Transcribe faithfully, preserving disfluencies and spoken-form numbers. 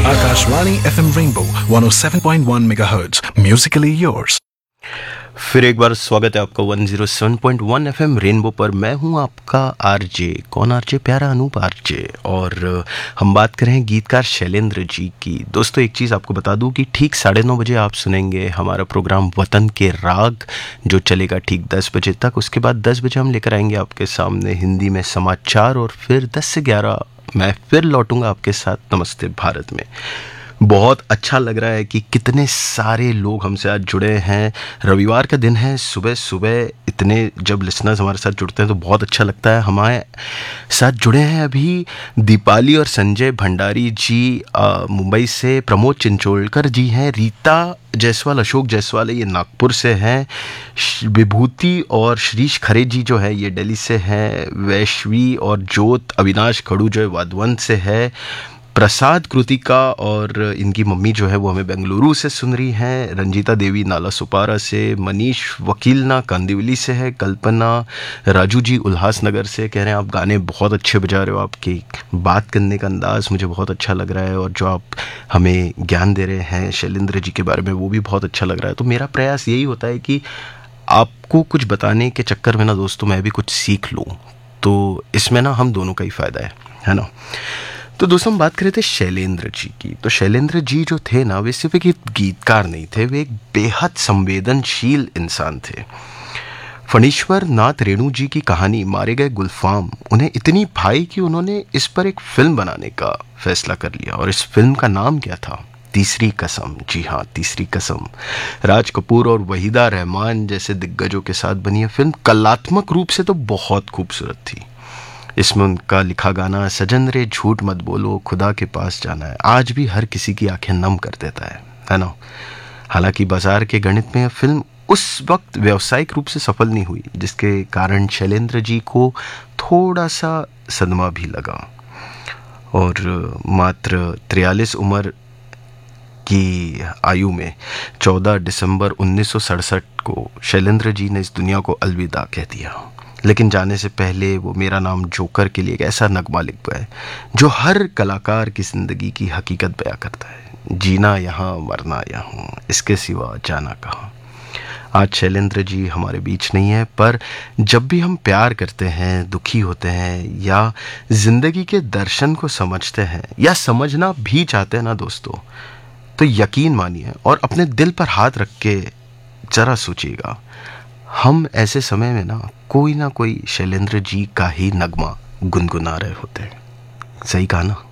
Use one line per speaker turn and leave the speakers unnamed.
Akashvani F M Rainbow one oh seven point one megahertz. Musically yours.
फिर एक बार स्वागत है आपका one oh seven point one F M rainbow पर। मैं हूं आपका आरजे। कौन आरजे? प्यारा अनूप आरजे। और हम बात करें गीतकार शैलेंद्र जी की। दोस्तों एक चीज़ आपको बता दूं कि ठीक साढ़े नौ बजे आप सुनेंगे हमारा प्रोग्राम वतन के राग, जो चलेगा ठीक दस बजे तक। उसके बाद दस बजे हम लेकर आएंगे आपके सामने हिंदी में समाचार, और फिर दस से ग्यारह मैं फिर लौटूंगा आपके साथ नमस्ते भारत में। बहुत अच्छा लग रहा है कि कितने सारे लोग हमसे आज जुड़े हैं। रविवार का दिन है, सुबह सुबह इतने जब लिसनर्स हमारे साथ जुड़ते हैं तो बहुत अच्छा लगता है। हमारे साथ जुड़े हैं अभी दीपाली और संजय भंडारी जी मुंबई से, प्रमोद चिंचोलकर जी हैं, रीता जायसवाल, अशोक जायसवाल ये नागपुर से हैं, विभूति और श्रीश खरे जी जो है ये दिल्ली से हैं, वैश्वी और ज्योत अविनाश खड़ू जो है वाधवन से है, प्रसाद कृतिका और इनकी मम्मी जो है वो हमें बेंगलुरु से सुन रही हैं, रंजीता देवी नाला सुपारा से, मनीष वकीलना कांदिवली से है, कल्पना राजू जी उल्लासनगर से कह रहे हैं आप गाने बहुत अच्छे बजा रहे हो, आपकी बात करने का अंदाज़ मुझे बहुत अच्छा लग रहा है, और जो आप हमें ज्ञान दे रहे हैं शैलेंद्र जी के बारे में वो भी बहुत अच्छा लग रहा है। तो मेरा प्रयास यही होता है कि आपको कुछ बताने के चक्कर में ना दोस्तों मैं भी कुछ सीख लूँ, तो इसमें ना हम दोनों का ही फ़ायदा है, है ना। तो दोस्तों हम बात कर रहे थे शैलेंद्र जी की। तो शैलेंद्र जी जो थे ना, वे सिर्फ एक गीतकार नहीं थे, वे एक बेहद संवेदनशील इंसान थे। फणीश्वर नाथ रेणु जी की कहानी मारे गए गुलफाम उन्हें इतनी भाई कि उन्होंने इस पर एक फिल्म बनाने का फैसला कर लिया, और इस फिल्म का नाम क्या था? तीसरी कसम। जी हाँ, तीसरी कसम। राज कपूर और वहीदा रहमान जैसे दिग्गजों के साथ बनी यह फिल्म कलात्मक रूप से तो बहुत खूबसूरत थी। इसमें उनका लिखा गाना सजन रे झूठ मत बोलो खुदा के पास जाना है आज भी हर किसी की आंखें नम कर देता है, है ना। हालांकि बाजार के गणित में फिल्म उस वक्त व्यावसायिक रूप से सफल नहीं हुई, जिसके कारण शैलेंद्र जी को थोड़ा सा सदमा भी लगा, और मात्र तिरयालीस उम्र की आयु में चौदह दिसंबर उन्नीस सौ सड़सठ को शैलेंद्र जी ने इस दुनिया को अलविदा कह दिया। लेकिन जाने से पहले वो मेरा नाम जोकर के लिए एक ऐसा नगमा लिख गए जो हर कलाकार की ज़िंदगी की हकीकत बयां करता है। जीना यहाँ मरना यहाँ, इसके सिवा जाना कहाँ। आज शैलेंद्र जी हमारे बीच नहीं है, पर जब भी हम प्यार करते हैं, दुखी होते हैं, या ज़िंदगी के दर्शन को समझते हैं या समझना भी चाहते हैं ना दोस्तों, तो यकीन मानिए और अपने दिल पर हाथ रख के जरा सोचिएगा, हम ऐसे समय में ना कोई ना कोई शैलेंद्र जी का ही नगमा गुनगुना रहे होते हैं। सही कहा ना।